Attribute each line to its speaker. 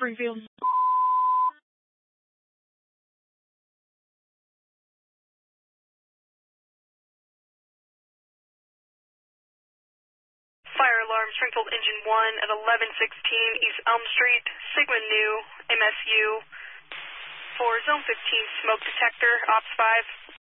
Speaker 1: Springfield.
Speaker 2: Fire alarm, Springfield Engine 1 at 1116 East Elm Street, Sigma Nu, MSU, for Zone 15 smoke detector, Ops 5.